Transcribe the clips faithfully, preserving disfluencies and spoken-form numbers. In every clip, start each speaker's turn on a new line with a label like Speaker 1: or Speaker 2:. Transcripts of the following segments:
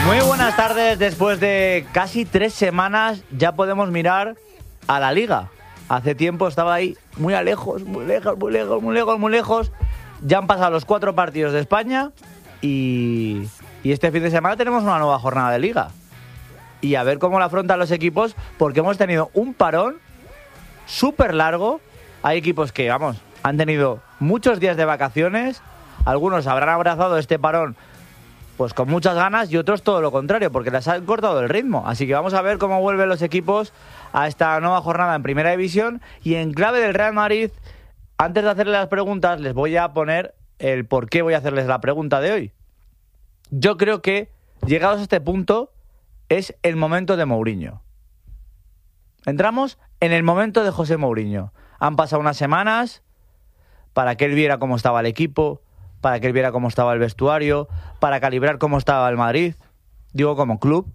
Speaker 1: Muy buenas tardes. Después de casi tres semanas ya podemos mirar a la Liga. Hace tiempo estaba ahí muy a lejos, muy lejos, muy lejos, muy lejos, muy lejos. Ya han pasado los cuatro partidos de España y, y este fin de semana tenemos una nueva jornada de Liga. Y a ver cómo la afrontan los equipos, porque hemos tenido un parón súper largo. Hay equipos que, vamos, han tenido muchos días de vacaciones. Algunos habrán abrazado este parón pues con muchas ganas y otros todo lo contrario, porque les han cortado el ritmo. Así que vamos a ver cómo vuelven los equipos a esta nueva jornada en Primera División. Y en clave del Real Madrid, antes de hacerles las preguntas, les voy a poner el por qué voy a hacerles la pregunta de hoy. Yo creo que, llegados a este punto, es el momento de Mourinho. Entramos en el momento de José Mourinho. Han pasado unas semanas para que él viera cómo estaba el equipo, para que él viera cómo estaba el vestuario, para calibrar cómo estaba el Madrid, digo como club.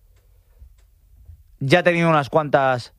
Speaker 1: Ya ha tenido unas cuantas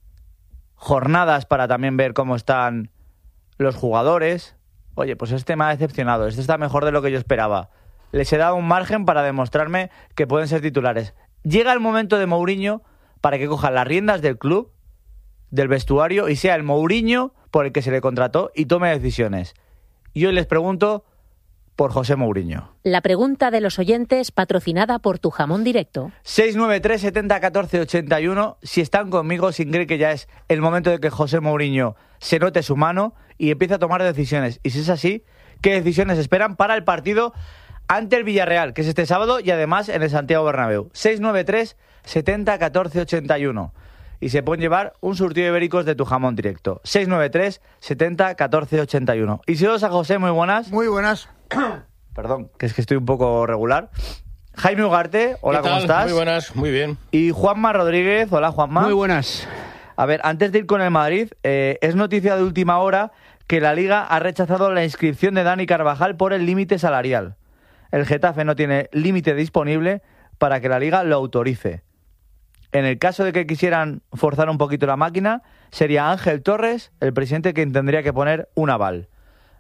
Speaker 1: jornadas para también ver cómo están los jugadores. Oye, pues este me ha decepcionado, este está mejor de lo que yo esperaba. Les he dado un margen para demostrarme que pueden ser titulares. Llega el momento de Mourinho para que coja las riendas del club, del vestuario, y sea el Mourinho por el que se le contrató y tome decisiones. Y hoy les pregunto por José Mourinho.
Speaker 2: La pregunta de los oyentes, patrocinada por Tu Jamón Directo.
Speaker 1: seis nueve tres, setenta, catorce, ochenta y uno. Si están conmigo, sin creer que ya es el momento de que José Mourinho se note su mano y empiece a tomar decisiones. Y si es así, ¿qué decisiones esperan para el partido ante el Villarreal, que es este sábado y además en el Santiago Bernabéu? seis nueve tres, setenta, catorce, ochenta y uno. Y se pueden llevar un surtido de ibéricos de Tu Jamón Directo. seis nueve tres, setenta, catorce, ochenta y uno. Y si os a José, muy buenas.
Speaker 3: Muy buenas.
Speaker 1: Perdón, que es que estoy un poco regular. Jaime Ugarte, hola, ¿cómo estás?
Speaker 4: Muy buenas, muy bien.
Speaker 1: Y Juanma Rodríguez, hola Juanma.
Speaker 3: Muy buenas.
Speaker 1: A ver, antes de ir con el Madrid, eh, es noticia de última hora que la Liga ha rechazado la inscripción de Dani Carvajal por el límite salarial. El Getafe no tiene límite disponible para que la Liga lo autorice. En el caso de que quisieran forzar un poquito la máquina, sería Ángel Torres el presidente quien tendría que poner un aval.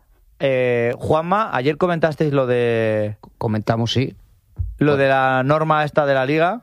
Speaker 1: Eh, Juanma, ayer comentasteis lo de...
Speaker 3: Comentamos, sí.
Speaker 1: Lo de la norma esta de la Liga.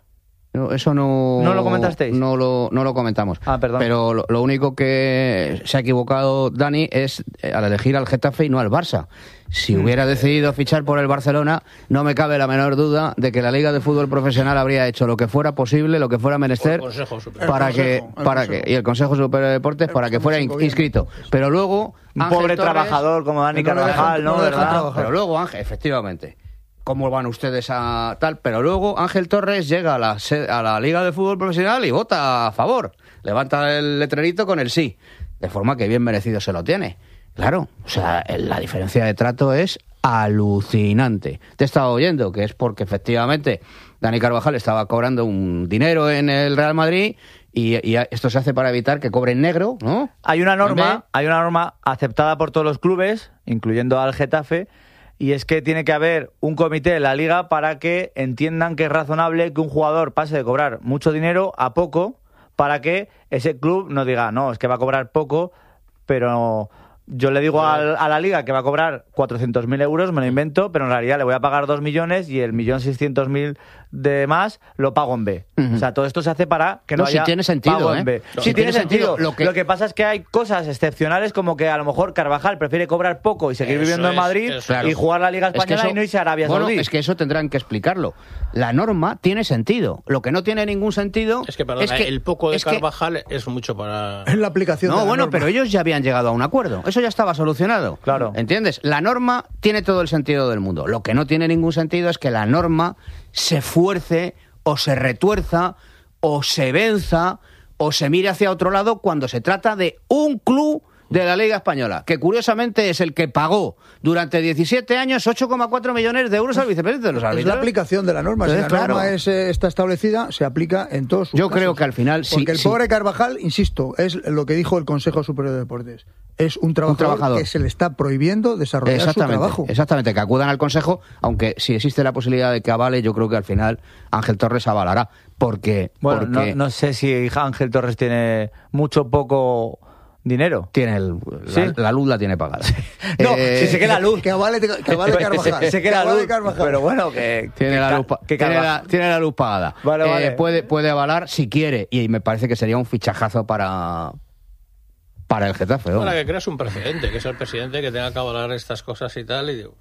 Speaker 3: No, eso no...
Speaker 1: ¿No lo comentasteis?
Speaker 3: No lo, no lo comentamos.
Speaker 1: Ah, perdón.
Speaker 3: Pero lo, lo único que se ha equivocado Dani es al elegir al Getafe y no al Barça. Si mm. hubiera decidido fichar por el Barcelona, no me cabe la menor duda de que la Liga de Fútbol Profesional habría hecho lo que fuera posible, lo que fuera menester, para
Speaker 4: el
Speaker 3: que,
Speaker 4: consejo,
Speaker 3: para que y el Consejo Superior de Deportes para que fuera in, inscrito. Pero luego
Speaker 1: un
Speaker 3: Ángel
Speaker 1: pobre
Speaker 3: Torres,
Speaker 1: trabajador como Dani Carvajal, ¿no?
Speaker 3: no
Speaker 1: ¿Verdad?
Speaker 3: Pero luego Ángel, efectivamente. ¿Cómo van ustedes a tal? Pero luego Ángel Torres llega a la, a la Liga de Fútbol Profesional y vota a favor. Levanta el letrerito con el sí. De forma que bien merecido se lo tiene. Claro, o sea, la diferencia de trato es alucinante. Te he estado oyendo que es porque efectivamente Dani Carvajal estaba cobrando un dinero en el Real Madrid y, y esto se hace para evitar que cobre en negro, ¿no?
Speaker 1: Hay una norma, hay una norma aceptada por todos los clubes, incluyendo al Getafe, y es que tiene que haber un comité de la Liga para que entiendan que es razonable que un jugador pase de cobrar mucho dinero a poco, para que ese club no diga, no, es que va a cobrar poco, pero yo le digo al, a la Liga que va a cobrar cuatrocientos mil euros, me lo invento, pero en realidad le voy a pagar dos millones y el millón seiscientos mil de más lo pago en B. Uh-huh. O sea, todo esto se hace para que no, no haya
Speaker 3: sí tiene sentido,
Speaker 1: pago
Speaker 3: ¿eh?
Speaker 1: en B.
Speaker 3: No,
Speaker 1: sí, sí tiene, tiene sentido. sentido. Lo, que... lo que pasa es que hay cosas excepcionales como que a lo mejor Carvajal prefiere cobrar poco y seguir eso viviendo es, en Madrid
Speaker 3: claro.
Speaker 1: y jugar la Liga Española es que eso, y no irse a Arabia Saudí.
Speaker 3: Bueno, es que eso tendrán que explicarlo. La norma tiene sentido. Lo que no tiene ningún sentido
Speaker 4: es que, perdona,
Speaker 3: es que
Speaker 4: el poco de
Speaker 3: es
Speaker 4: Carvajal que... es mucho para...
Speaker 5: En la aplicación
Speaker 3: No,
Speaker 5: de la
Speaker 3: bueno,
Speaker 5: norma.
Speaker 3: pero ellos ya habían llegado a un acuerdo. Eso ya estaba solucionado.
Speaker 1: Claro.
Speaker 3: ¿Entiendes? La norma tiene todo el sentido del mundo. Lo que no tiene ningún sentido es que la norma se fuerce o se retuerza o se venza o se mire hacia otro lado cuando se trata de un club de la Liga Española, que curiosamente es el que pagó durante diecisiete años ocho coma cuatro millones de euros al vicepresidente de los árbitros.
Speaker 5: Es la aplicación de la norma.
Speaker 3: Entonces,
Speaker 5: si la
Speaker 3: claro.
Speaker 5: norma es, eh, está establecida, se aplica en todos sus
Speaker 3: Yo
Speaker 5: casos.
Speaker 3: creo que al final sí.
Speaker 5: Porque el
Speaker 3: sí.
Speaker 5: pobre Carvajal, insisto, es lo que dijo el Consejo Superior de Deportes. Es un trabajador,
Speaker 3: un trabajador
Speaker 5: que se le está prohibiendo desarrollar
Speaker 3: exactamente,
Speaker 5: su trabajo.
Speaker 3: Exactamente, que acudan al Consejo, aunque si existe la posibilidad de que avale, yo creo que al final Ángel Torres avalará. Porque...
Speaker 1: Bueno,
Speaker 3: porque...
Speaker 1: No, no sé si Ángel Torres tiene mucho poco dinero.
Speaker 3: Tiene el,
Speaker 1: ¿Sí?
Speaker 3: la, la luz la tiene pagada.
Speaker 1: No,
Speaker 3: Eh,
Speaker 1: si se queda luz.
Speaker 5: Que vale, que vale Carvajal.
Speaker 1: Se queda
Speaker 5: Que vale
Speaker 1: luz,
Speaker 5: Carvajal.
Speaker 1: pero bueno, que...
Speaker 3: Tiene
Speaker 1: que
Speaker 3: la,
Speaker 1: ca-
Speaker 3: luz, pa-
Speaker 1: que
Speaker 3: tiene,
Speaker 1: Carvajal-
Speaker 3: la, tiene la luz pagada.
Speaker 1: Vale,
Speaker 3: Eh,
Speaker 1: vale.
Speaker 3: Puede, puede avalar si quiere y me parece que sería un fichajazo para, para el Getafe. ¿no?
Speaker 4: Para que creas un precedente, que es el presidente que tenga que avalar estas cosas y tal. Y digo...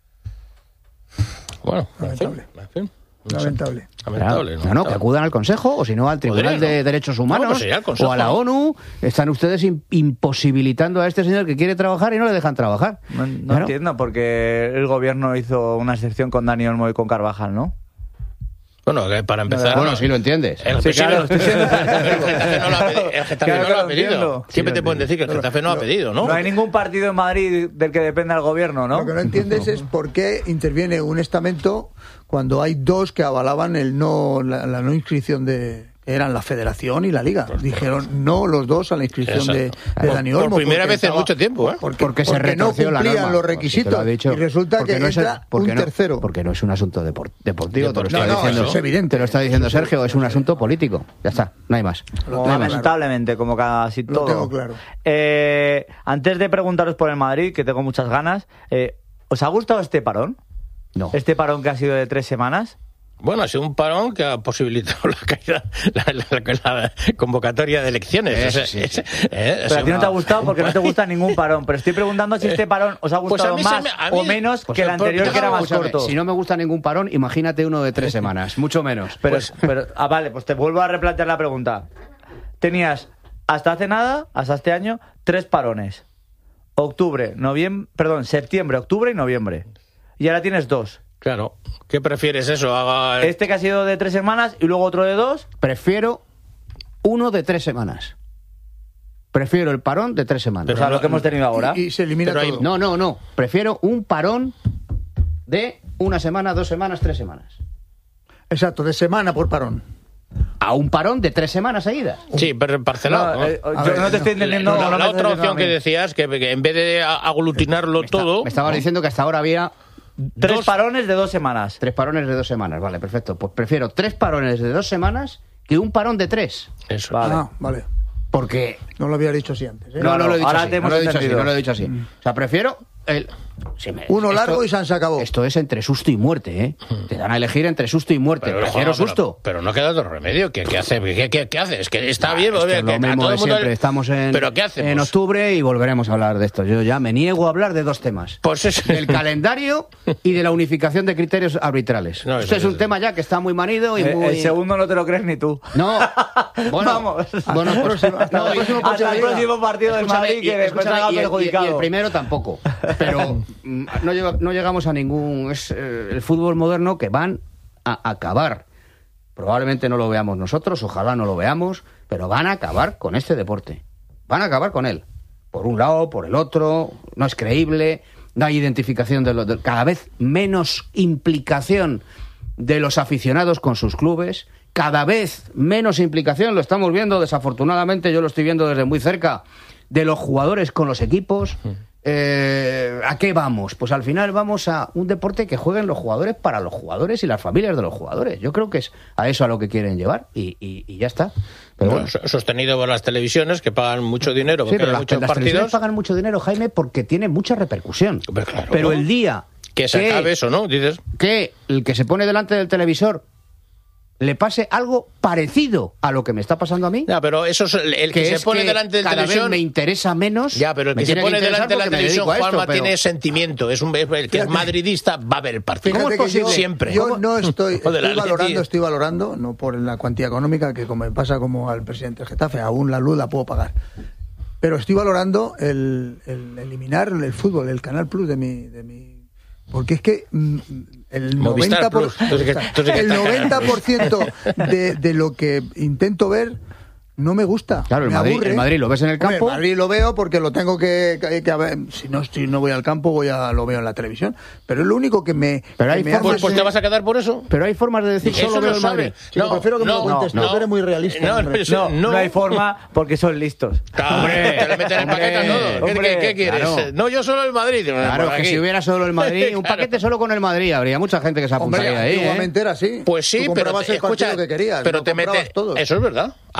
Speaker 4: Bueno, en fin,
Speaker 5: Lamentable.
Speaker 4: en fin. No sé.
Speaker 5: Lamentable.
Speaker 4: Lamentable,
Speaker 3: No, no, que acudan al Consejo o si no al Tribunal
Speaker 4: Podría, ¿no?
Speaker 3: de Derechos
Speaker 4: No,
Speaker 3: Humanos
Speaker 4: pues sería el Consejo,
Speaker 3: o a la
Speaker 4: ¿no?
Speaker 3: ONU. Están ustedes im- imposibilitando a este señor que quiere trabajar y no le dejan trabajar.
Speaker 1: No, no
Speaker 3: Claro.
Speaker 1: entiendo, porque el gobierno hizo una excepción con Dani Olmo y con Carvajal, ¿no?
Speaker 4: Bueno, que para empezar...
Speaker 3: Bueno,
Speaker 4: no,
Speaker 3: sí lo entiendes.
Speaker 4: El
Speaker 1: Sí, claro,
Speaker 4: presidente-
Speaker 1: estoy siendo-
Speaker 4: el Getafe no lo ha pedido. El Getafe
Speaker 1: Claro
Speaker 4: no
Speaker 1: que
Speaker 4: lo ha
Speaker 1: lo
Speaker 4: pedido.
Speaker 1: entiendo.
Speaker 4: Siempre
Speaker 1: Sí,
Speaker 4: te
Speaker 1: lo
Speaker 4: pueden decir que el
Speaker 5: entiendo.
Speaker 4: Getafe no ha
Speaker 5: Lo-
Speaker 4: pedido, ¿no?
Speaker 1: No hay ningún partido en Madrid del que dependa el gobierno, ¿no?
Speaker 5: Lo que no entiendes es por qué interviene un estamento cuando hay dos que avalaban el no la, la no inscripción de eran la Federación y la Liga. Dijeron no los dos a la inscripción de,
Speaker 4: Exacto.
Speaker 5: de
Speaker 4: Por-
Speaker 5: Dani
Speaker 4: por
Speaker 5: Olmo.
Speaker 4: primera
Speaker 5: porque
Speaker 4: vez en
Speaker 5: estaba-
Speaker 4: mucho tiempo, ¿eh?
Speaker 5: Porque,
Speaker 3: Porque se
Speaker 5: porque no
Speaker 3: retorció la
Speaker 5: cumplían
Speaker 3: norma.
Speaker 5: los
Speaker 3: Pues sí,
Speaker 5: requisitos.
Speaker 3: te lo ha dicho.
Speaker 5: Y resulta
Speaker 3: Porque
Speaker 5: que
Speaker 3: no es,
Speaker 5: entra
Speaker 3: porque
Speaker 5: un
Speaker 3: no-
Speaker 5: tercero.
Speaker 3: Porque no es un asunto depor- deportivo, te lo está
Speaker 4: No, no,
Speaker 3: diciendo.
Speaker 4: eso
Speaker 5: es evidente.
Speaker 3: Te lo está diciendo Sergio, es un asunto político. Ya está, no hay más.
Speaker 5: Lo
Speaker 1: Como
Speaker 5: tengo
Speaker 1: lamentablemente, como casi
Speaker 5: Lo
Speaker 1: todo.
Speaker 5: tengo claro.
Speaker 1: Eh, antes de preguntaros por el Madrid, que tengo muchas ganas, eh, ¿os ha gustado este parón?
Speaker 3: No.
Speaker 1: Este parón que ha sido de tres semanas.
Speaker 4: Bueno, ha sido un parón que ha posibilitado la caída, la, la- la convocatoria de elecciones.
Speaker 3: Eso
Speaker 4: Ese-
Speaker 3: sí,
Speaker 4: ese-
Speaker 3: sí.
Speaker 4: eh, ha
Speaker 1: Pero a
Speaker 4: sido
Speaker 1: ti no te ha
Speaker 4: una-
Speaker 1: gustado porque no te gusta ningún parón. Pero estoy preguntando si este parón os ha
Speaker 4: Pues
Speaker 1: gustado
Speaker 4: a mí se
Speaker 1: más
Speaker 4: me- a mí-
Speaker 1: o menos
Speaker 4: pues
Speaker 1: que el
Speaker 4: por-
Speaker 1: anterior, que era más
Speaker 3: Escúchame,
Speaker 1: corto.
Speaker 3: Si no me gusta ningún parón, imagínate uno de tres semanas, mucho menos.
Speaker 1: Pero, pero, ah, vale, pues te vuelvo a replantear la pregunta. Tenías hasta hace nada, hasta este año, tres parones. Octubre, noviembre, perdón, septiembre, octubre y noviembre. Y ahora tienes dos.
Speaker 4: Claro. ¿Qué prefieres eso? Haga...
Speaker 1: Este que ha sido de tres semanas y luego otro de dos.
Speaker 3: Prefiero uno de tres semanas. Prefiero el parón de tres semanas.
Speaker 1: O sea, lo que hemos tenido ahora.
Speaker 5: Y, y se elimina
Speaker 4: Pero hay-
Speaker 5: todo.
Speaker 3: No, no, no. Prefiero un parón de una semana, dos semanas, tres semanas.
Speaker 5: Exacto, de semana por parón.
Speaker 3: A un parón de tres semanas seguidas.
Speaker 4: Sí, pero parcelado.
Speaker 1: No,
Speaker 4: ¿no?
Speaker 1: eh,
Speaker 5: A
Speaker 1: yo
Speaker 5: ver,
Speaker 1: no te estoy
Speaker 5: no.
Speaker 1: entendiendo.
Speaker 4: la,
Speaker 1: no
Speaker 4: la
Speaker 1: me
Speaker 4: otra
Speaker 1: estás
Speaker 4: opción que
Speaker 1: entendiendo a mí.
Speaker 4: decías, que, que en vez de a- aglutinarlo
Speaker 3: Me está-
Speaker 4: todo...
Speaker 3: Me estaba diciendo que hasta ahora había
Speaker 1: Tres
Speaker 4: dos-
Speaker 1: parones de dos semanas.
Speaker 3: tres parones de dos semanas. Vale, perfecto. Pues prefiero tres parones de dos semanas que un parón de tres.
Speaker 4: Eso.
Speaker 1: Vale.
Speaker 5: Ah, vale.
Speaker 3: Porque
Speaker 5: No lo había dicho así antes. ¿eh?
Speaker 3: No, no lo he dicho
Speaker 1: ahora
Speaker 3: así.
Speaker 1: te
Speaker 3: No
Speaker 1: hemos
Speaker 3: lo he dicho así.
Speaker 1: entendido.
Speaker 3: No lo he dicho así. O sea, prefiero el. si me-
Speaker 5: Uno
Speaker 3: esto-
Speaker 5: largo y San se acabó.
Speaker 3: Esto es entre susto y muerte, ¿eh? Te dan a elegir entre susto y muerte.
Speaker 4: Pero,
Speaker 3: Prefiero
Speaker 4: joder,
Speaker 3: susto.
Speaker 4: Pero, pero no queda otro remedio. ¿Qué, qué hace? ¿Qué, qué, qué hace? Es que está bien.
Speaker 3: Esto
Speaker 4: oye,
Speaker 3: es
Speaker 4: que
Speaker 3: lo
Speaker 4: a
Speaker 3: mismo
Speaker 4: todo
Speaker 3: de
Speaker 4: el mundo
Speaker 3: siempre.
Speaker 4: le-
Speaker 3: Estamos en,
Speaker 4: ¿Pero qué hacemos?
Speaker 3: en octubre y volveremos a hablar de esto. Yo ya me niego a hablar de dos temas.
Speaker 4: Pues es-
Speaker 3: Del calendario y de la unificación de criterios arbitrales.
Speaker 4: No,
Speaker 3: Esto
Speaker 4: eso-
Speaker 3: es un tema ya que está muy manido y
Speaker 1: Eh,
Speaker 3: muy...
Speaker 1: El segundo no te lo crees ni tú.
Speaker 3: No, bueno,
Speaker 1: Vamos.
Speaker 3: bueno,
Speaker 5: Hasta el próximo- hasta
Speaker 3: no,
Speaker 5: el
Speaker 3: y-
Speaker 5: próximo
Speaker 1: Hasta el
Speaker 5: Liga.
Speaker 1: próximo partido del
Speaker 3: Escúchame,
Speaker 1: Madrid
Speaker 3: y-
Speaker 1: que después
Speaker 3: escúchame,
Speaker 1: salga
Speaker 3: y el- y el-
Speaker 1: perjudicado.
Speaker 3: Y el primero tampoco. Pero mm, no, llega- no llegamos a ningún... Es eh, el fútbol moderno que van a acabar. Probablemente no lo veamos nosotros, ojalá no lo veamos, pero van a acabar con este deporte. Van a acabar con él. Por un lado, por el otro, no es creíble, no hay identificación de los... de- cada vez menos implicación de los aficionados con sus clubes, cada vez menos implicación, lo estamos viendo desafortunadamente, yo lo estoy viendo desde muy cerca, de los jugadores con los equipos. Eh, ¿A qué vamos? Pues al final vamos a un deporte que jueguen los jugadores para los jugadores y las familias de los jugadores. Yo creo que es a eso a lo que quieren llevar y, y- y ya está. Pero
Speaker 4: Bueno,
Speaker 3: bueno.
Speaker 4: so- sostenido por las televisiones que pagan mucho dinero
Speaker 3: Sí,
Speaker 4: porque
Speaker 3: pero
Speaker 4: hay
Speaker 3: las,
Speaker 4: muchos
Speaker 3: las televisiones
Speaker 4: partidos.
Speaker 3: pagan mucho dinero, Jaime, porque tiene mucha repercusión.
Speaker 4: Hombre, claro.
Speaker 3: Pero el día
Speaker 4: Que se acabe eso, ¿no? Dices.
Speaker 3: que el que se pone delante del televisor le pase algo parecido a lo que me está pasando a mí,
Speaker 4: Ya, pero eso es el, el que, se
Speaker 3: es
Speaker 4: pone
Speaker 3: que
Speaker 4: delante del
Speaker 3: cada
Speaker 4: televisión.
Speaker 3: vez me interesa menos.
Speaker 4: Ya, pero el
Speaker 3: me
Speaker 4: que se
Speaker 3: tiene
Speaker 4: pone
Speaker 3: interesar
Speaker 4: delante de la
Speaker 3: porque me
Speaker 4: televisión,
Speaker 3: dedico a esto,
Speaker 4: Juanma,
Speaker 3: pero-
Speaker 4: tiene sentimiento. Es un, es el que es madridista, va a ver el partido.
Speaker 5: Fíjate
Speaker 4: ¿Cómo es
Speaker 5: que
Speaker 4: posible?
Speaker 5: yo,
Speaker 4: Siempre.
Speaker 5: Yo no estoy,
Speaker 4: Joder,
Speaker 5: estoy
Speaker 4: la
Speaker 5: valorando,
Speaker 4: Atleti-
Speaker 5: estoy valorando, no por la cuantía económica, que como me pasa como al presidente del Getafe, aún la luz la puedo pagar. Pero estoy valorando el, el eliminar el fútbol, el Canal Plus de mi... De mi porque es que mm, el
Speaker 4: Movistar
Speaker 5: noventa por,
Speaker 4: Plus. Tú sí que- tú sí que
Speaker 5: el
Speaker 4: estás Canal
Speaker 5: noventa por ciento
Speaker 4: Plus.
Speaker 5: de, de lo que intento ver no me gusta.
Speaker 3: Claro, el
Speaker 5: me
Speaker 3: Madrid-
Speaker 5: aburre.
Speaker 3: el Madrid lo ves en el
Speaker 5: Hombre,
Speaker 3: campo.
Speaker 5: el Madrid lo veo porque lo tengo que, que, que ver. Si no, si no voy al campo, voy a, lo veo en la televisión. Pero es lo único que me.
Speaker 3: Pero
Speaker 5: que
Speaker 3: hay
Speaker 5: me
Speaker 3: formas
Speaker 5: hace-
Speaker 4: Pues, pues te vas a quedar por eso.
Speaker 3: Pero hay formas de decir
Speaker 4: Eso
Speaker 3: solo
Speaker 4: lo
Speaker 3: veo el
Speaker 4: sabe.
Speaker 3: Madrid.
Speaker 5: Chico, prefiero que me lo cuentes tú, que eres muy realista,
Speaker 4: No,
Speaker 5: hombre.
Speaker 4: eso-
Speaker 1: No,
Speaker 4: no,
Speaker 1: no hay forma porque son listos.
Speaker 4: Claro, hombre, te le meten el
Speaker 3: Hombre,
Speaker 4: paquete a todo. ¿Qué,
Speaker 1: hombre,
Speaker 4: qué- qué quieres?
Speaker 3: claro.
Speaker 4: No, yo solo el Madrid.
Speaker 3: Claro,
Speaker 4: Por
Speaker 3: que
Speaker 4: aquí.
Speaker 3: si hubiera solo el Madrid, un
Speaker 4: Claro.
Speaker 3: paquete solo con el Madrid, habría mucha gente que se
Speaker 5: Hombre,
Speaker 3: apuntaría ahí. ¿eh?
Speaker 5: antiguamente era así.
Speaker 4: Pues sí,
Speaker 5: Tú
Speaker 4: pero
Speaker 5: comprabas
Speaker 4: te-
Speaker 5: el partido
Speaker 4: escucha,
Speaker 5: que querías.
Speaker 4: pero
Speaker 5: no
Speaker 4: te
Speaker 5: comprabas
Speaker 4: mete.
Speaker 5: todos.
Speaker 4: Eso es verdad. Ahora también cuesta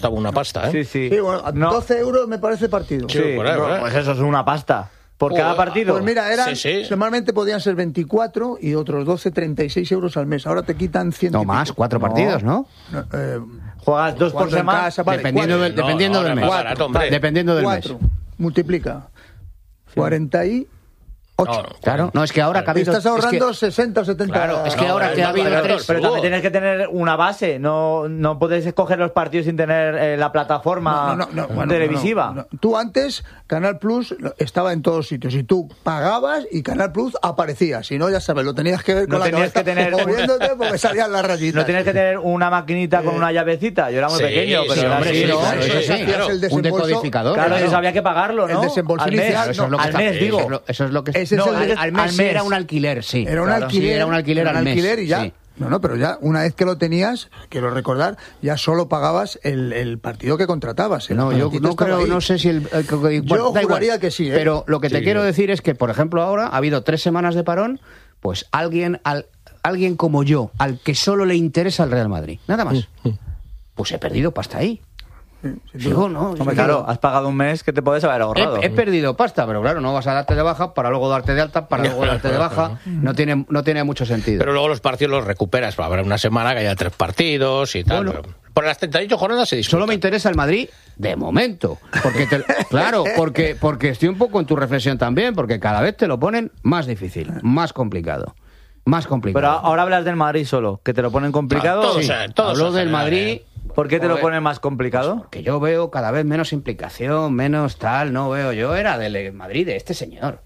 Speaker 4: costaba una pasta, ¿eh?
Speaker 1: Sí, sí.
Speaker 5: Sí, bueno, a
Speaker 1: No.
Speaker 5: doce euros me parece partido.
Speaker 4: Sí,
Speaker 1: Sí,
Speaker 4: por ahí,
Speaker 1: no,
Speaker 4: por ahí.
Speaker 1: pues eso es una pasta. ¿Por cada
Speaker 4: Joder,
Speaker 1: partido?
Speaker 5: Pues mira, eran,
Speaker 4: Sí, sí.
Speaker 5: normalmente podían ser veinticuatro y otros doce, treinta y seis euros al mes. Ahora te quitan cien.
Speaker 3: No
Speaker 5: y
Speaker 3: más,
Speaker 5: pico.
Speaker 3: cuatro
Speaker 1: No.
Speaker 3: partidos, ¿no?
Speaker 5: No, eh,
Speaker 1: Juegas dos por
Speaker 5: Jugando en
Speaker 1: semana.
Speaker 5: casa, vale,
Speaker 3: dependiendo
Speaker 5: cuatro.
Speaker 3: del, dependiendo
Speaker 4: No,
Speaker 3: del
Speaker 4: ahora
Speaker 3: mes.
Speaker 4: es más barato, hombre.
Speaker 3: Dependiendo del
Speaker 5: cuatro.
Speaker 3: mes.
Speaker 5: Multiplica. cuarenta y ocho.
Speaker 4: No, no,
Speaker 3: Claro, no, es que ahora que ha habido-
Speaker 5: Estás ahorrando
Speaker 3: es que-
Speaker 5: sesenta o setenta.
Speaker 3: Claro, es que
Speaker 4: No,
Speaker 3: ahora
Speaker 4: es
Speaker 3: que ha
Speaker 4: más
Speaker 3: habido
Speaker 4: barato,
Speaker 3: tres...
Speaker 1: Pero
Speaker 4: Uh.
Speaker 1: también tienes que tener una base. No, no puedes escoger los partidos sin tener eh, la plataforma
Speaker 5: No, no, no, bueno,
Speaker 1: televisiva.
Speaker 5: no, no, no. Tú antes, Canal Plus estaba en todos sitios y tú pagabas y Canal Plus aparecía. Si no, ya sabes, lo tenías que ver con
Speaker 1: No
Speaker 5: la
Speaker 1: tenías
Speaker 5: cabeza
Speaker 1: que tener-
Speaker 5: moviéndote porque salían las rayitas.
Speaker 1: No tienes que tener una maquinita con
Speaker 5: Eh,
Speaker 1: una llavecita. Yo era muy
Speaker 4: sí,
Speaker 1: pequeño, pero
Speaker 4: sí,
Speaker 1: era
Speaker 4: hombre,
Speaker 1: así,
Speaker 4: sí,
Speaker 1: ¿no?
Speaker 4: claro,
Speaker 3: eso
Speaker 4: sí,
Speaker 3: sí,
Speaker 4: claro.
Speaker 5: el
Speaker 3: Un
Speaker 5: desembolso-
Speaker 3: decodificador.
Speaker 1: Claro,
Speaker 3: claro.
Speaker 1: eso había que pagarlo, ¿no?
Speaker 5: El desembolso
Speaker 1: Al mes.
Speaker 5: inicial,
Speaker 3: Eso es lo que
Speaker 1: al
Speaker 3: está-
Speaker 1: mes,
Speaker 3: eso
Speaker 1: digo.
Speaker 3: es lo- Eso es lo que...
Speaker 5: Ese es
Speaker 3: no,
Speaker 5: el de-
Speaker 3: al, al mes
Speaker 1: al
Speaker 3: sí
Speaker 1: mes.
Speaker 3: era un alquiler, sí.
Speaker 5: Era un
Speaker 3: Claro,
Speaker 5: alquiler,
Speaker 3: sí, era un alquiler
Speaker 5: era un
Speaker 3: al mes.
Speaker 5: alquiler y ya.
Speaker 3: sí.
Speaker 5: No, no, pero ya una vez que lo tenías, quiero recordar, ya solo pagabas el, el partido que contratabas. El
Speaker 3: No, yo
Speaker 5: partidito
Speaker 3: no
Speaker 5: estaba
Speaker 3: creo,
Speaker 5: ahí.
Speaker 3: no sé si el... el- bueno,
Speaker 5: Yo
Speaker 3: da igual.
Speaker 5: juraría que sí, ¿eh?
Speaker 3: Pero lo que te
Speaker 4: Sí.
Speaker 3: quiero decir es que, por ejemplo, ahora ha habido tres semanas de parón, pues alguien, al, alguien como yo, al que solo le interesa el Real Madrid, nada más, pues he perdido pasta ahí. Digo, no,
Speaker 1: Hombre,
Speaker 3: es
Speaker 1: claro,
Speaker 3: que
Speaker 1: has pagado un mes que te puedes haber ahorrado.
Speaker 3: he, he perdido pasta, pero claro, no vas a darte de baja para luego darte de alta, para luego darte de baja. No tiene, no tiene mucho sentido.
Speaker 4: Pero luego los partidos los recuperas. Habrá una semana que haya tres partidos y tal.
Speaker 3: Bueno.
Speaker 4: pero por las treinta y ocho jornadas se disfruta.
Speaker 3: Solo me interesa el Madrid de momento. Porque te- claro, porque, porque estoy un poco en tu reflexión también, porque cada vez te lo ponen más difícil, más complicado. Más complicado.
Speaker 1: Pero ahora hablas del Madrid solo, que te lo ponen complicado.
Speaker 4: Todos,
Speaker 1: Sí.
Speaker 4: eh, todos
Speaker 3: Hablo
Speaker 4: en
Speaker 3: del
Speaker 4: general,
Speaker 3: Madrid.
Speaker 4: eh.
Speaker 1: ¿Por qué te lo
Speaker 3: Joder,
Speaker 1: ponen más complicado?
Speaker 3: Que yo veo cada vez menos implicación, menos tal, no veo. Yo era del Madrid de este señor.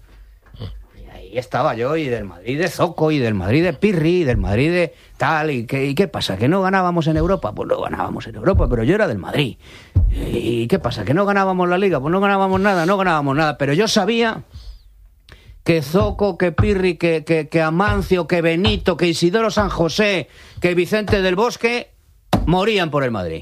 Speaker 3: Y ahí estaba yo, y del Madrid de Zoco, y del Madrid de Pirri, y del Madrid de tal. ¿Y qué, y qué pasa? ¿Que no ganábamos en Europa? Pues no ganábamos en Europa, pero yo era del Madrid. ¿Y qué pasa? ¿Que no ganábamos la Liga? Pues no ganábamos nada, no ganábamos nada. Pero yo sabía que Zoco, que Pirri, que, que, que Amancio, que Benito, que Isidoro San José, que Vicente del Bosque morían por el Madrid.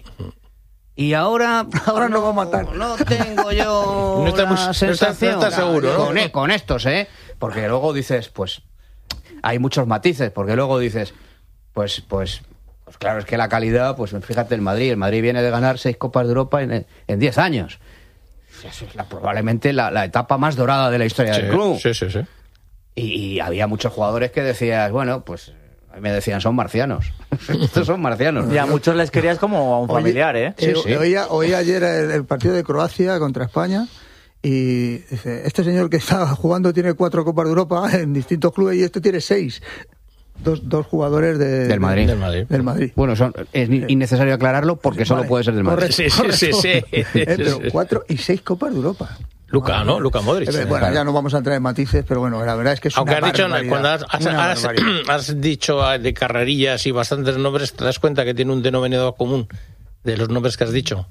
Speaker 3: Y ahora...
Speaker 5: Ahora nos va a matar.
Speaker 3: No tengo yo
Speaker 4: No está muy-
Speaker 3: la
Speaker 4: no está- no
Speaker 3: sensación.
Speaker 4: está seguro, ¿no?
Speaker 3: Con, e- con estos, ¿eh? Porque luego dices, pues... Hay muchos matices, porque luego dices, pues... pues pues claro, es que la calidad, pues fíjate el Madrid. El Madrid viene de ganar seis Copas de Europa en, en diez años. Eso es la, probablemente la, la etapa más dorada de la historia
Speaker 4: Sí,
Speaker 3: del club.
Speaker 4: sí, sí, sí.
Speaker 3: Y, y había muchos jugadores que decías, bueno, pues a mí me decían, son marcianos. Estos son marcianos.
Speaker 1: Y a muchos les querías como a un
Speaker 5: Oye,
Speaker 1: familiar, ¿eh?
Speaker 3: Sí,
Speaker 5: eh,
Speaker 3: sí.
Speaker 5: Oía, oía ayer el, el partido de Croacia contra España y dice, este señor que está jugando tiene cuatro Copas de Europa en distintos clubes y este tiene seis. Dos, dos jugadores de-
Speaker 3: Del Madrid.
Speaker 4: Del Madrid.
Speaker 5: Del Madrid.
Speaker 3: Bueno, son, es innecesario aclararlo porque solo
Speaker 5: Vale,
Speaker 3: puede ser del Madrid.
Speaker 5: correcto,
Speaker 4: Sí, sí, sí,
Speaker 5: correcto.
Speaker 4: sí.
Speaker 5: Eh, pero cuatro y seis Copas de Europa.
Speaker 4: Luka, ¿no? Luka Modric.
Speaker 5: Eh, Bueno, ya no vamos a entrar en matices, pero bueno, la verdad es que es
Speaker 4: Aunque
Speaker 5: una
Speaker 4: has dicho,
Speaker 5: barbaridad,
Speaker 4: cuando has, has-
Speaker 5: una
Speaker 4: has-
Speaker 5: barbaridad.
Speaker 4: has dicho de carrerillas y bastantes nombres, ¿te das cuenta que tiene un denominador común de los nombres que has dicho?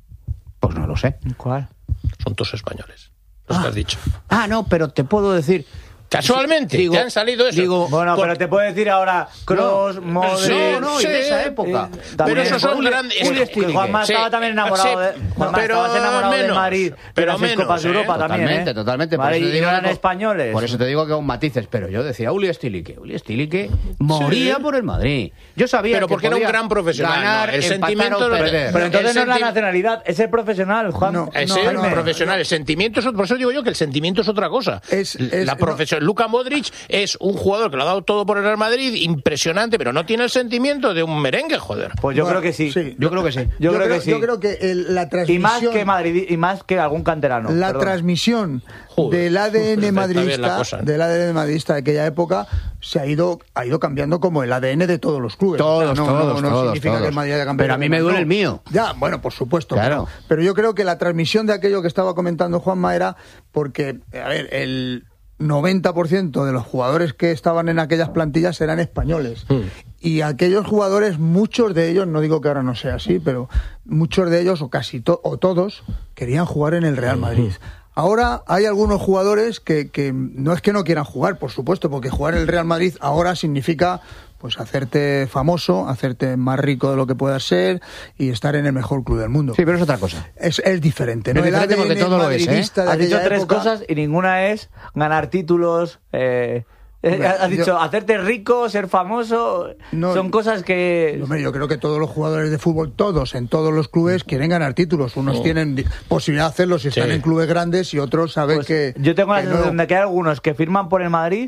Speaker 3: Pues no lo sé.
Speaker 1: ¿Cuál?
Speaker 4: Son todos españoles, los que has dicho.
Speaker 3: Ah, no, pero te puedo decir...
Speaker 4: Casualmente,
Speaker 3: Digo-
Speaker 4: te han salido eso.
Speaker 3: digo,
Speaker 1: Bueno,
Speaker 4: Por-
Speaker 1: pero te puedo decir ahora Kroos, Modric...
Speaker 3: No, no, y
Speaker 4: sí,
Speaker 3: de esa época.
Speaker 1: eh,
Speaker 4: Pero
Speaker 1: también
Speaker 4: esos son
Speaker 1: Julio-
Speaker 4: grandes.
Speaker 1: Julio
Speaker 4: es-
Speaker 1: Stilique. Juanma
Speaker 4: sí,
Speaker 1: estaba también enamorado
Speaker 4: sí,
Speaker 1: de... Juanma,
Speaker 4: pero
Speaker 1: estabas enamorado de
Speaker 4: menos,
Speaker 1: Madrid.
Speaker 4: pero
Speaker 1: de las seis
Speaker 4: menos,
Speaker 1: Copas de
Speaker 4: ¿eh?
Speaker 1: Europa también,
Speaker 3: Totalmente,
Speaker 1: ¿eh?
Speaker 3: totalmente. Por
Speaker 1: Vale,
Speaker 3: eso te
Speaker 1: y
Speaker 3: digo
Speaker 1: no eran
Speaker 3: que-
Speaker 1: españoles.
Speaker 3: Por eso te digo que con matices, pero yo decía Uli Stilique. Uli Stilique moría
Speaker 4: Sí.
Speaker 3: por el Madrid. Yo sabía
Speaker 4: Pero
Speaker 3: que
Speaker 4: porque era un
Speaker 3: podía
Speaker 4: gran profesional,
Speaker 3: ganar,
Speaker 4: ¿no? El
Speaker 3: empatar
Speaker 4: sentimiento
Speaker 3: o
Speaker 4: lo-
Speaker 3: perder.
Speaker 1: Pero entonces
Speaker 4: El
Speaker 1: no es la
Speaker 4: senti-
Speaker 1: nacionalidad, es el profesional, Juan.
Speaker 5: No,
Speaker 4: Es
Speaker 5: no,
Speaker 4: el
Speaker 5: no, no.
Speaker 4: profesional, el sentimiento es otro. Por eso digo yo que el sentimiento es otra cosa.
Speaker 5: Es- es-
Speaker 4: la profesión. Luka Modric es un jugador que lo ha dado todo por el Real Madrid, impresionante, pero no tiene el sentimiento de un merengue, joder.
Speaker 1: Pues yo
Speaker 5: Bueno,
Speaker 1: creo que sí.
Speaker 5: sí.
Speaker 3: Yo creo que sí.
Speaker 1: Yo, creo, que sí.
Speaker 5: Yo creo que el- la
Speaker 1: y
Speaker 5: transmisión...
Speaker 1: más que Madrid y más que algún canterano.
Speaker 5: La
Speaker 1: perdón.
Speaker 5: transmisión
Speaker 4: Joder,
Speaker 5: del A D N
Speaker 4: está bien la
Speaker 5: madridista,
Speaker 4: cosa, ¿eh?
Speaker 5: del A D N madridista de aquella época se ha ido ha ido cambiando como el A D N de todos los clubes.
Speaker 3: Todos,
Speaker 5: O sea, no,
Speaker 3: todos,
Speaker 5: no, no
Speaker 3: todos,
Speaker 5: significa
Speaker 3: todos.
Speaker 5: que el Madrid haya cambiado.
Speaker 3: Pero a mí me duele
Speaker 5: no.
Speaker 3: el mío.
Speaker 5: Ya, bueno, por supuesto.
Speaker 3: Claro.
Speaker 5: Pero, pero yo creo que la transmisión de aquello que estaba comentando Juanma era porque, a ver, el noventa por ciento de los jugadores que estaban en aquellas plantillas eran españoles.
Speaker 4: Hmm.
Speaker 5: Y aquellos jugadores, muchos de ellos, no digo que ahora no sea así, pero muchos de ellos, o casi to- o todos, querían jugar en el Real Madrid. Ahora hay algunos jugadores que, que no es que no quieran jugar, por supuesto, porque jugar en el Real Madrid ahora significa pues hacerte famoso, hacerte más rico de lo que puedas ser y estar en el mejor club del mundo.
Speaker 3: Sí, pero es otra cosa.
Speaker 5: Es, es diferente, ¿no?
Speaker 3: Es diferente
Speaker 5: El A D N
Speaker 3: porque todo lo es, ¿eh?
Speaker 5: madridista de
Speaker 1: Has dicho
Speaker 5: aquella
Speaker 1: tres
Speaker 5: época-
Speaker 1: cosas y ninguna es ganar títulos, eh,
Speaker 5: Hombre,
Speaker 1: Has dicho,
Speaker 5: yo-
Speaker 1: hacerte rico, ser famoso,
Speaker 5: No,
Speaker 1: son cosas que...
Speaker 5: Hombre, yo creo que todos los jugadores de fútbol, todos, en todos los clubes, quieren ganar títulos. Unos tienen di- posibilidad de hacerlo si están
Speaker 4: Sí.
Speaker 5: en clubes grandes y otros saben
Speaker 1: Pues
Speaker 5: que...
Speaker 1: yo tengo la
Speaker 5: que
Speaker 1: sensación
Speaker 5: no.
Speaker 1: de que hay algunos que firman por el Madrid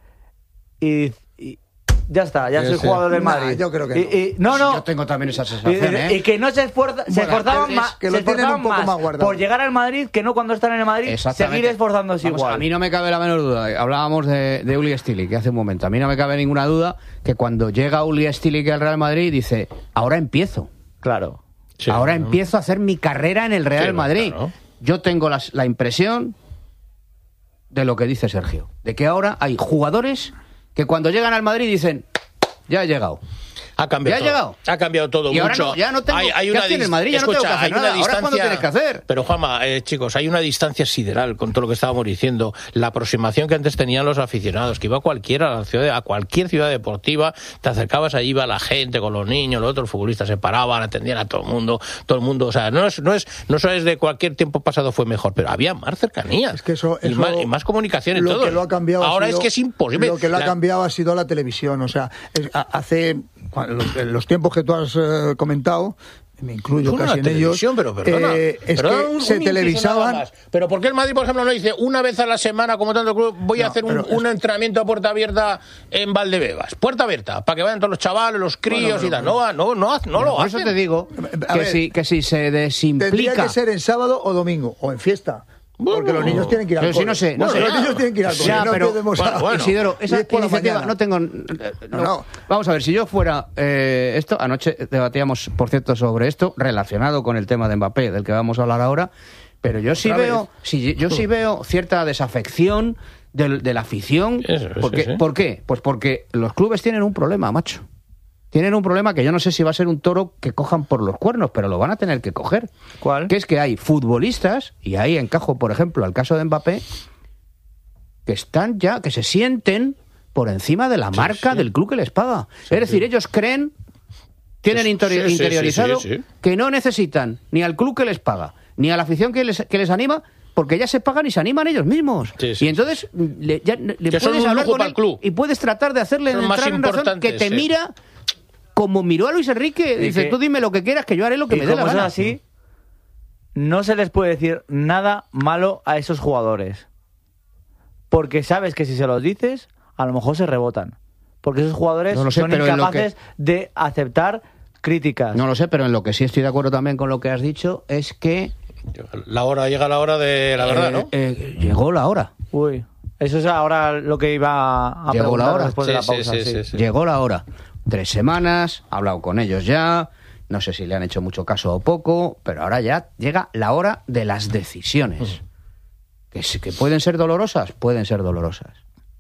Speaker 1: y, y ya está, ya
Speaker 3: Sí,
Speaker 1: soy
Speaker 3: sí.
Speaker 1: jugador del
Speaker 5: Nah,
Speaker 1: Madrid.
Speaker 5: yo creo que
Speaker 1: Y- y- no, no.
Speaker 3: Yo tengo también esa
Speaker 1: Y,
Speaker 3: sensación, ¿eh?
Speaker 1: y que no se, esfuerza, se
Speaker 5: Bueno,
Speaker 1: esforzaban
Speaker 5: es
Speaker 1: más,
Speaker 5: que lo
Speaker 1: se
Speaker 5: tienen
Speaker 1: esforzaban
Speaker 5: un poco
Speaker 1: más
Speaker 5: más guardado.
Speaker 1: por llegar al Madrid que no cuando están en el Madrid,
Speaker 3: Exactamente.
Speaker 1: seguir esforzándose
Speaker 3: Vamos,
Speaker 1: igual.
Speaker 3: A mí no me cabe la menor duda. Hablábamos de, de Uli Stilik hace un momento. A mí no me cabe ninguna duda que cuando llega Uli Stilik al Real Madrid dice, ahora empiezo.
Speaker 1: Claro.
Speaker 4: Sí,
Speaker 3: ahora
Speaker 4: ¿no?
Speaker 3: empiezo a hacer mi carrera en el Real
Speaker 4: Sí,
Speaker 3: Madrid.
Speaker 4: claro.
Speaker 3: Yo tengo las- la impresión de lo que dice Sergio. De que ahora hay jugadores que cuando llegan al Madrid dicen, ya he llegado.
Speaker 4: Ha cambiado
Speaker 3: ¿Ya ha
Speaker 4: todo.
Speaker 3: llegado?
Speaker 4: Ha cambiado todo
Speaker 3: Y ahora
Speaker 4: mucho.
Speaker 3: no, ya no tengo-
Speaker 4: hay, hay
Speaker 3: ¿qué
Speaker 4: una
Speaker 3: hace en el
Speaker 4: dis-
Speaker 3: Madrid? Ya no
Speaker 4: Escucha,
Speaker 3: tengo que hacer
Speaker 4: hay una
Speaker 3: nada. Ahora es cuando
Speaker 4: distancia-
Speaker 3: tienes que hacer.
Speaker 4: Pero Juanma, eh, chicos, hay una distancia sideral con todo lo que estábamos diciendo. La aproximación que antes tenían los aficionados, que iba cualquiera a la ciudad, a cualquier ciudad deportiva, te acercabas allí, iba la gente con los niños, los otros futbolistas se paraban, atendían a todo el mundo, todo el mundo, o sea, no es, no es, no es de cualquier tiempo pasado fue mejor, pero había más cercanía.
Speaker 5: Es que eso,
Speaker 4: y,
Speaker 5: eso-
Speaker 4: más, y más comunicación en
Speaker 5: lo
Speaker 4: todo.
Speaker 5: que lo ha cambiado ha
Speaker 4: Ahora
Speaker 5: sido-
Speaker 4: es que es imposible.
Speaker 5: Lo que lo ha
Speaker 4: La-
Speaker 5: cambiado ha sido la televisión. O sea, es- a- hace cuando- los, en los tiempos que tú has eh, comentado, me incluyo
Speaker 4: ¿Cómo
Speaker 5: casi
Speaker 4: la
Speaker 5: en ellos.
Speaker 4: televisión? Pero perdona,
Speaker 5: eh, es
Speaker 4: perdona,
Speaker 5: que
Speaker 4: un-
Speaker 5: se
Speaker 4: un inciso
Speaker 5: televisaban.
Speaker 4: nada más. Pero ¿por qué el Madrid, por ejemplo, no dice una vez a la semana, como tanto club, voy a
Speaker 5: No,
Speaker 4: hacer un,
Speaker 5: pero es-
Speaker 4: un entrenamiento a puerta abierta en Valdebebas? Puerta abierta, para que vayan todos los chavales, los críos
Speaker 5: Bueno,
Speaker 4: y tal.
Speaker 5: pero-
Speaker 4: No, no, no, no lo
Speaker 3: Por
Speaker 4: hacen.
Speaker 3: eso te digo
Speaker 5: A
Speaker 3: que,
Speaker 5: ver,
Speaker 3: si, que si se
Speaker 5: Tendría
Speaker 3: desimplica...
Speaker 5: que ser en sábado o domingo, o en fiesta. Porque
Speaker 4: Bueno.
Speaker 5: los niños tienen que ir al
Speaker 3: Pero si
Speaker 5: cole.
Speaker 3: no sé, no
Speaker 5: Bueno,
Speaker 3: sé.
Speaker 5: los niños tienen que ir al cole.
Speaker 3: Ya,
Speaker 5: no
Speaker 3: pero-
Speaker 5: podemos
Speaker 4: bueno,
Speaker 5: a-
Speaker 4: bueno.
Speaker 3: Isidoro,
Speaker 5: y
Speaker 3: esa
Speaker 5: es por la
Speaker 3: iniciativa
Speaker 5: mañana.
Speaker 3: no tengo... eh, no.
Speaker 5: No.
Speaker 3: Vamos a ver, si yo fuera... eh, esto Anoche debatíamos, por cierto, sobre esto, relacionado con el tema de Mbappé, del que vamos a hablar ahora, pero yo sí
Speaker 5: Otra
Speaker 3: veo
Speaker 5: vez.
Speaker 3: sí, yo sí veo cierta desafección del- de, la afición.
Speaker 4: Eso, sí,
Speaker 3: porque,
Speaker 4: sí.
Speaker 3: ¿Por qué? Pues porque los clubes tienen un problema, macho. Tienen un problema que yo no sé si va a ser un toro que cojan por los cuernos, pero lo van a tener que coger.
Speaker 1: ¿Cuál?
Speaker 3: Que es que hay futbolistas, y ahí encajo, por ejemplo, al caso de Mbappé, que están ya, que se sienten por encima de la marca del club que les paga. es decir, ellos creen, tienen
Speaker 4: Sí,
Speaker 3: interior-
Speaker 4: sí, sí,
Speaker 3: interiorizado,
Speaker 4: sí, sí, sí.
Speaker 3: que no necesitan ni al club que les paga, ni a la afición que les, que les anima, porque ya se pagan y se animan ellos mismos.
Speaker 4: Sí, sí,
Speaker 3: y entonces le, ya, le
Speaker 4: Que son
Speaker 3: puedes
Speaker 4: un
Speaker 3: hablar
Speaker 4: lujo
Speaker 3: con
Speaker 4: para
Speaker 3: él
Speaker 4: el club.
Speaker 3: y puedes tratar de hacerle
Speaker 4: Son más
Speaker 3: entrar en razón que
Speaker 4: importantes,
Speaker 3: te
Speaker 4: sí.
Speaker 3: mira como miró a Luis Enrique.
Speaker 1: Y
Speaker 3: Dice,
Speaker 1: que-
Speaker 3: tú dime lo que quieras, que yo haré lo que
Speaker 1: Y
Speaker 3: me dé la
Speaker 1: como eso es
Speaker 3: gana.
Speaker 1: así, no se les puede decir nada malo a esos jugadores. Porque sabes que si se los dices, a lo mejor se rebotan. Porque esos jugadores
Speaker 3: No lo sé,
Speaker 1: son
Speaker 3: pero en lo que-
Speaker 1: incapaces de aceptar críticas.
Speaker 3: No lo sé, pero en lo que sí estoy de acuerdo también con lo que has dicho es que
Speaker 4: La hora, llega la hora de la verdad,
Speaker 3: eh,
Speaker 4: ¿no?
Speaker 3: eh, llegó la hora.
Speaker 1: Uy, eso es ahora lo que iba a
Speaker 3: Llegó la
Speaker 1: preguntar
Speaker 3: hora.
Speaker 1: después de la
Speaker 4: Sí,
Speaker 1: pausa.
Speaker 4: sí, sí,
Speaker 1: sí.
Speaker 4: sí, sí.
Speaker 3: Llegó la hora. Tres semanas, he hablado con ellos ya, no sé si le han hecho mucho caso o poco, pero ahora ya llega la hora de las decisiones. Que, sí, que pueden ser dolorosas, pueden ser dolorosas.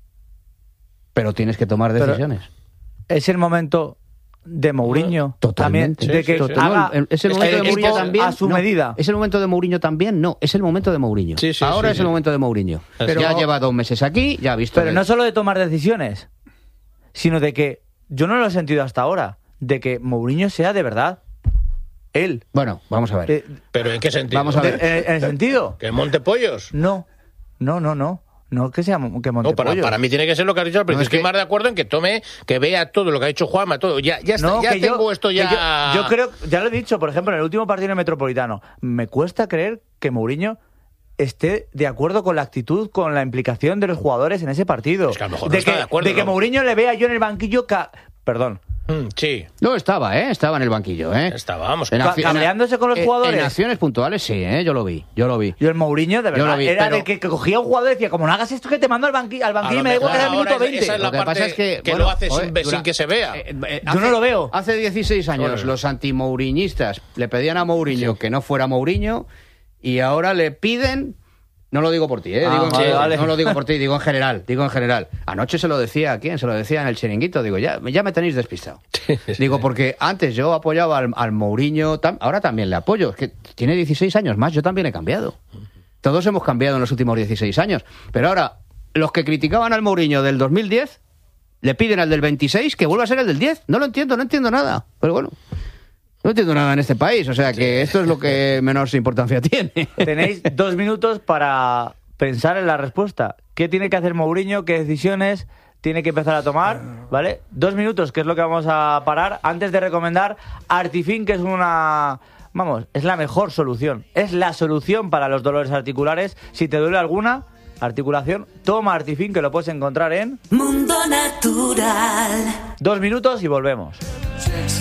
Speaker 3: Pero tienes que tomar
Speaker 1: Pero-
Speaker 3: decisiones.
Speaker 1: Es el momento de Mourinho
Speaker 3: Totalmente.
Speaker 1: también, de que
Speaker 4: Sí, sí, sí.
Speaker 1: haga
Speaker 3: No, es el
Speaker 1: el
Speaker 3: momento de
Speaker 1: equipo
Speaker 3: Mourinho también.
Speaker 1: a su
Speaker 3: no.
Speaker 1: medida.
Speaker 3: ¿Es el momento de Mourinho también? No, es el momento de Mourinho.
Speaker 4: Sí, sí,
Speaker 3: Ahora
Speaker 4: sí,
Speaker 3: es
Speaker 4: sí.
Speaker 3: el momento de Mourinho.
Speaker 5: Pero-
Speaker 3: ya lleva dos meses aquí, ya ha visto.
Speaker 1: Pero
Speaker 3: que-
Speaker 1: no solo de tomar decisiones, sino de que yo no lo he sentido hasta ahora, de que Mourinho sea de verdad él.
Speaker 3: Bueno, vamos a ver.
Speaker 1: Eh,
Speaker 4: ¿Pero en qué sentido?
Speaker 3: Vamos a ver.
Speaker 1: de- en, en el sentido,
Speaker 4: ¿Que monte pollos?
Speaker 1: no, no, no, no, no que sea que monte
Speaker 4: No, para,
Speaker 1: pollos.
Speaker 4: para mí tiene que ser lo que has dicho al principio.
Speaker 3: No, es
Speaker 4: Estoy
Speaker 3: que-
Speaker 4: más de acuerdo en que tome, que vea todo lo que ha hecho Juanma, todo. Ya, ya, está,
Speaker 1: No,
Speaker 4: ya
Speaker 1: que yo-
Speaker 4: tengo esto
Speaker 1: que
Speaker 4: ya.
Speaker 1: Yo, yo creo, ya lo he dicho, por ejemplo, en el último partido en el Metropolitano, me cuesta creer que Mourinho esté de acuerdo con la actitud, con la implicación de los jugadores en ese partido.
Speaker 4: Es que a lo mejor no
Speaker 1: de
Speaker 4: está
Speaker 1: que,
Speaker 4: de acuerdo,
Speaker 1: de que
Speaker 4: ¿no?
Speaker 1: Mourinho le vea yo en el banquillo, ca- perdón,
Speaker 4: Mm, sí,
Speaker 3: No, estaba, ¿eh? Estaba en el banquillo, ¿eh?
Speaker 4: estábamos.
Speaker 3: En
Speaker 1: Ca-
Speaker 3: acci-
Speaker 1: cabreándose con los
Speaker 3: en-
Speaker 1: jugadores.
Speaker 3: En acciones puntuales sí, ¿eh? Yo lo vi, yo lo vi.
Speaker 1: yo el Mourinho de
Speaker 3: Yo lo
Speaker 1: verdad
Speaker 3: vi,
Speaker 1: era
Speaker 3: pero-
Speaker 1: de que, que cogía a un jugador y decía, como no hagas esto que te mando al banquillo, al
Speaker 4: A
Speaker 1: banquillo
Speaker 4: lo
Speaker 1: y me da igual que sea el
Speaker 4: mejor
Speaker 1: minuto
Speaker 4: ahora
Speaker 1: veinte.
Speaker 4: esa es la
Speaker 3: Lo que
Speaker 4: parte
Speaker 3: pasa es que,
Speaker 4: que
Speaker 3: bueno,
Speaker 4: lo hace
Speaker 3: joder,
Speaker 4: sin,
Speaker 3: dura-
Speaker 4: sin que se vea.
Speaker 3: Eh, eh,
Speaker 1: Yo no lo veo.
Speaker 3: Hace dieciséis años
Speaker 4: Joder.
Speaker 3: los anti-mouriñistas le pedían a Mourinho que no fuera Mourinho y ahora le piden... No lo digo por ti, ¿eh?
Speaker 1: Ah,
Speaker 3: Digo en
Speaker 1: vale,
Speaker 3: general,
Speaker 1: vale.
Speaker 3: No lo digo por ti, digo en general, digo en general. Anoche se lo decía a quién, se lo decía en el chiringuito, digo, ya, ya me tenéis despistado. Digo, porque antes yo apoyaba al, al Mourinho, tam- ahora también le apoyo, es que tiene dieciséis años más, yo también he cambiado. Todos hemos cambiado en los últimos dieciséis años, pero ahora los que criticaban al Mourinho del dos mil diez le piden al del veintiséis que vuelva a ser el del diez. No lo entiendo, no entiendo nada, pero bueno. No entiendo nada en este país, o sea que esto es lo que menos importancia tiene.
Speaker 1: Tenéis dos minutos para pensar en la respuesta. ¿Qué tiene que hacer Mourinho? ¿Qué decisiones tiene que empezar a tomar, ¿vale? Dos minutos, que es lo que vamos a parar, antes de recomendar Artifin, que es una... Vamos, es la mejor solución. Es la solución para los dolores articulares. Si te duele alguna articulación, toma Artifin, que lo puedes encontrar en...
Speaker 6: Mundo Natural.
Speaker 1: Dos minutos y volvemos.